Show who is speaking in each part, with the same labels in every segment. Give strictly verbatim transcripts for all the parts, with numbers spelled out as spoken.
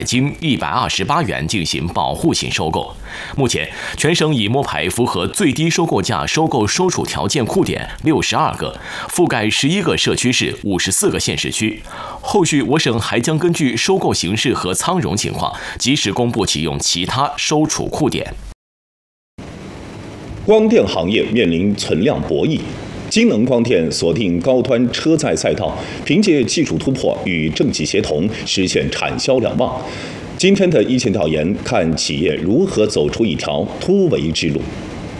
Speaker 1: 经一百二十八元进行保护性收购。目前，全省已摸排符合最低收购价收购收储条件库点六十二个，覆盖十一个社区市、五十四个县市区。后续我省还将根据收购形式和仓容情况，及时公布启用其他收储库点。
Speaker 2: 光电行业面临存量博弈。京能光电锁定高端车载赛道，凭借技术突破与政企协同，实现产销两旺。今天的一线调研，看企业如何走出一条突围之路。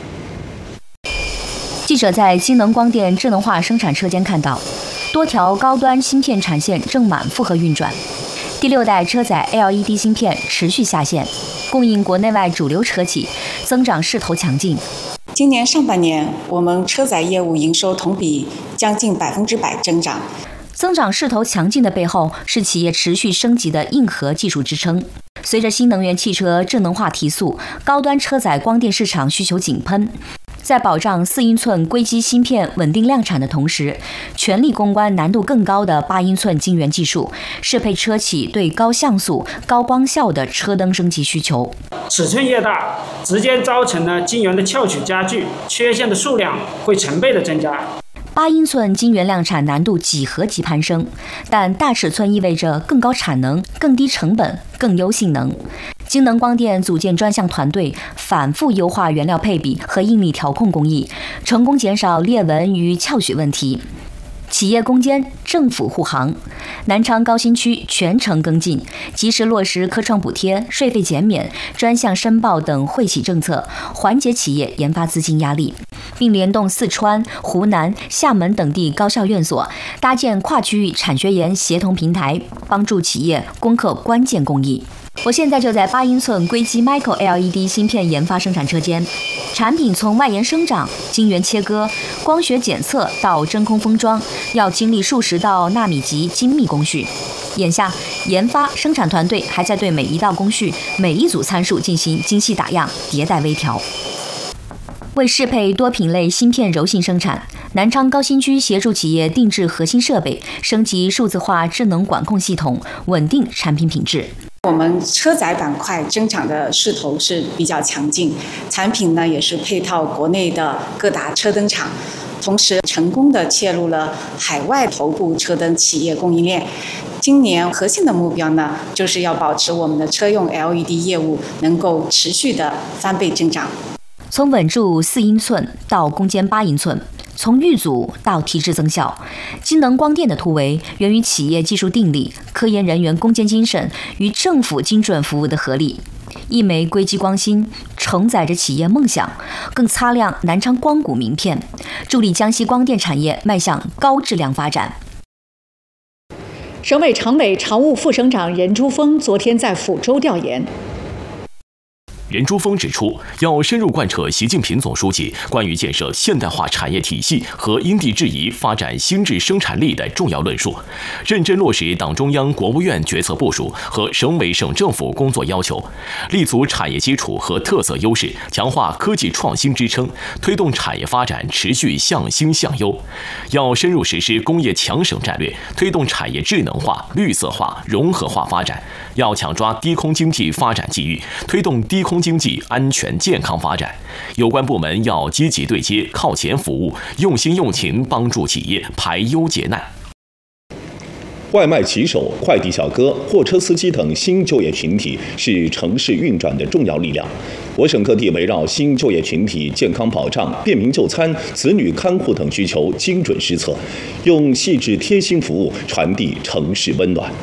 Speaker 3: 记者在京能光电智能化生产车间看到，多条高端芯片产线正满负荷运转，第六代车载 L E D 芯片持续下线，供应国内外主流车企，增长势头强劲。
Speaker 4: 今年上半年，我们车载业务营收同比将近百分之百增长。
Speaker 3: 增长势头强劲的背后，是企业持续升级的硬核技术支撑。随着新能源汽车智能化提速，高端车载光电市场需求井喷。在保障四英寸硅基芯片稳定量产的同时，全力攻关难度更高的八英寸晶圆技术，适配车企对高像素、高光效的车灯升级需求。
Speaker 5: 尺寸越大，直接造成了晶圆的翘曲加剧，缺陷的数量会成倍的增加。
Speaker 3: 八英寸晶圆量产难度几何级攀升，但大尺寸意味着更高产能、更低成本、更优性能。京能光电组建专项团队，反复优化原料配比和应力调控工艺，成功减少裂纹与翘曲问题。企业攻坚，政府护航。南昌高新区全程跟进，及时落实科创补贴、税费减免、专项申报等惠企政策，缓解企业研发资金压力，并联动四川、湖南、厦门等地高校院所，搭建跨区域产学研协同平台，帮助企业攻克关键工艺。我现在就在八英寸硅基 Micro L E D 芯片研发生产车间，产品从外延生长、晶圆切割、光学检测到真空封装，要经历数十道纳米级精密工序。眼下，研发生产团队还在对每一道工序、每一组参数进行精细打样、迭代微调。为适配多品类芯片柔性生产，南昌高新区协助企业定制核心设备，升级数字化智能管控系统，稳定产品品质。
Speaker 4: 我们车载板块增长的势头是比较强劲，产品呢也是配套国内的各大车灯厂，同时成功的切入了海外头部车灯企业供应链。今年核心的目标呢，就是要保持我们的车用 L E D 业务能够持续的翻倍增长。
Speaker 3: 从稳住四英寸到攻坚八英寸，从预组到提质增效，京能光电的突围源于企业技术定力、科研人员攻坚精神与政府精准服务的合力。一枚硅基光芯承载着企业梦想，更擦亮南昌光谷名片，助力江西光电产业迈向高质量发展。
Speaker 6: 省委常委、常务副省长任珠峰昨天在抚州调研。
Speaker 1: 任珠峰指出，要深入贯彻习近平总书记关于建设现代化产业体系和因地制宜发展新质生产力的重要论述，认真落实党中央、国务院决策部署和省委省政府工作要求，立足产业基础和特色优势，强化科技创新支撑，推动产业发展持续向新向优。要深入实施工业强省战略，推动产业智能化、绿色化、融合化发展。要抢抓低空经济发展机遇，推动低空经济安全健康发展。有关部门要积极对接、靠前服务，用心用情帮助企业排忧解难。
Speaker 2: 外卖骑手、快递小哥、货车司机等新就业群体是城市运转的重要力量。我省各地围绕新就业群体健康保障、便民就餐、子女看护等需求精准施策，用细致贴心服务传递城市温暖。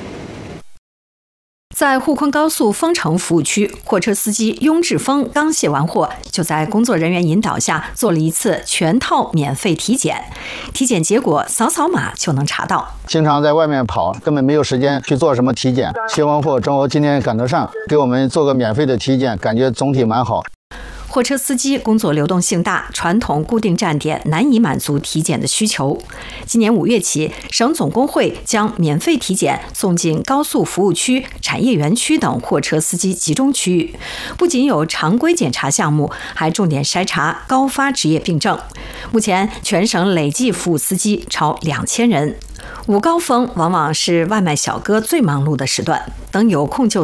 Speaker 6: 在沪昆高速丰城服务区，货车司机雍志峰刚卸完货，就在工作人员引导下做了一次全套免费体检。体检结果扫扫码就能查到。
Speaker 7: 经常在外面跑，根本没有时间去做什么体检。卸完货正好今天赶得上，给我们做个免费的体检，感觉总体蛮好。
Speaker 6: 货车司机工作流动性大，传统固定站点难以满足体检的需求。今年五月起，省总工会将免费体检送进高速服务区、产业园区等货车司机集中区域，不仅有常规检查项目，还重点筛查高发职业病症。目前，全省累计服务司机超两千人。午高峰往往是外卖小哥最忙碌的时段，等有空就